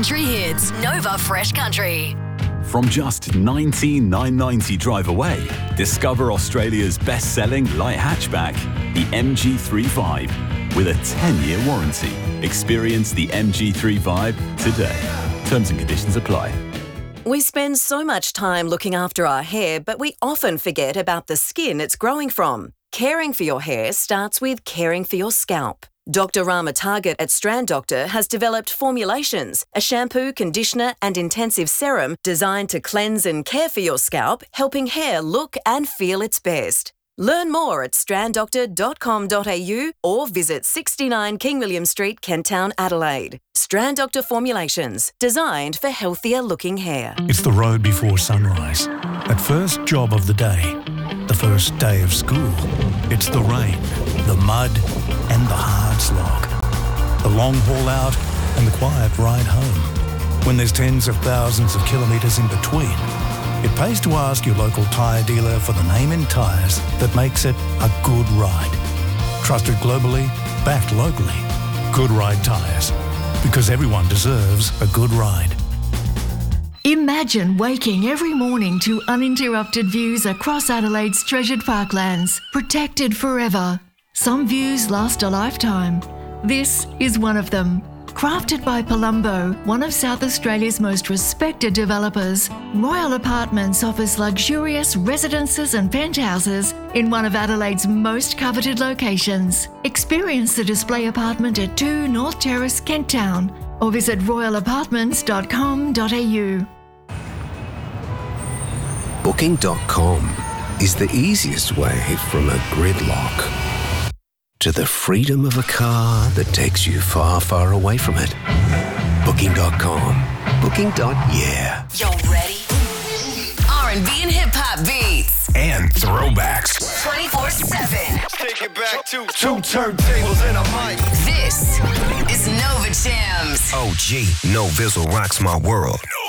country hits. Nova Fresh Country. From just $19,990 drive away, discover Australia's best-selling light hatchback, the MG3 Vibe, with a 10-year warranty. Experience the MG3 Vibe today. Terms and conditions apply. We spend so much time looking after our hair, but we often forget about the skin it's growing from. Caring for your hair starts with caring for your scalp. Dr. Rama Target at Strand Doctor has developed formulations, a shampoo, conditioner and intensive serum designed to cleanse and care for your scalp, helping hair look and feel its best. Learn more at stranddoctor.com.au or visit 69 King William Street, Kent Town, Adelaide. Strand Doctor Formulations, designed for healthier looking hair. It's the road before sunrise. That first job of the day. The first day of school. It's the rain, the mud and the hard slog. The long haul out and the quiet ride home. When there's tens of thousands of kilometres in between, it pays to ask your local tyre dealer for the name in tyres that makes it a good ride. Trusted globally, backed locally. Good Ride Tyres. Because everyone deserves a good ride. Imagine waking every morning to uninterrupted views across Adelaide's treasured parklands, protected forever. Some views last a lifetime. This is one of them. Crafted by Palumbo, one of South Australia's most respected developers, Royal Apartments offers luxurious residences and penthouses in one of Adelaide's most coveted locations. Experience the display apartment at 2 North Terrace, Kent Town, or visit royalapartments.com.au. Booking.com is the easiest way from a gridlock to the freedom of a car that takes you far, far away from it. Booking.com. Booking.yeah. You're ready? R&B and hip-hop beats. And throwbacks. 24/7. Take it back to two turntables and a mic. This is Nova Jams. OG, No Vizzle rocks my world.